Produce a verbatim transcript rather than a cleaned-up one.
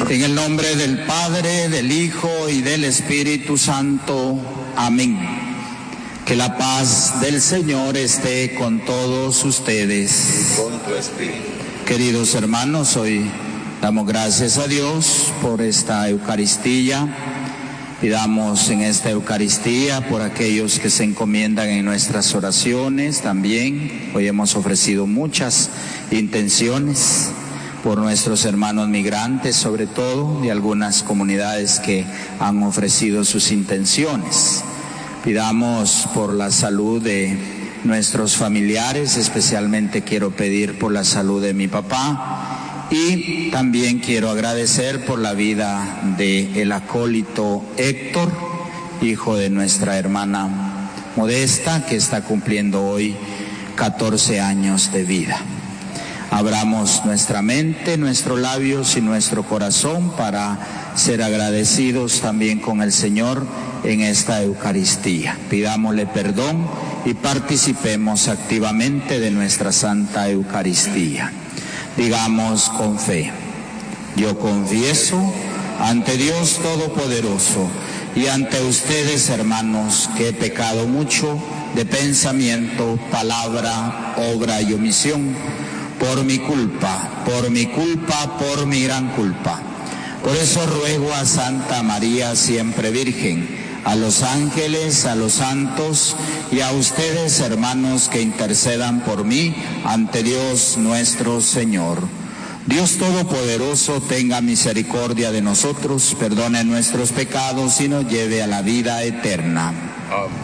En el nombre del Padre, del Hijo y del Espíritu Santo. Amén. Que la paz del Señor esté con todos ustedes. Con tu espíritu. Queridos hermanos, hoy damos gracias a Dios por esta Eucaristía. Pidamos en esta Eucaristía por aquellos que se encomiendan en nuestras oraciones también. Hoy hemos ofrecido muchas intenciones por nuestros hermanos migrantes, sobre todo, y algunas comunidades que han ofrecido sus intenciones. Pidamos por la salud de nuestros familiares, especialmente quiero pedir por la salud de mi papá, y también quiero agradecer por la vida del acólito Héctor, hijo de nuestra hermana Modesta, que está cumpliendo hoy catorce años de vida. Abramos nuestra mente, nuestros labios y nuestro corazón para ser agradecidos también con el Señor en esta Eucaristía. Pidámosle perdón y participemos activamente de nuestra Santa Eucaristía. Digamos con fe: yo confieso ante Dios Todopoderoso y ante ustedes, hermanos, que he pecado mucho de pensamiento, palabra, obra y omisión, por mi culpa, por mi culpa, por mi gran culpa. Por eso ruego a Santa María, siempre Virgen, a los ángeles, a los santos y a ustedes, hermanos, que intercedan por mí ante Dios nuestro Señor. Dios Todopoderoso tenga misericordia de nosotros, perdone nuestros pecados y nos lleve a la vida eterna. Amén.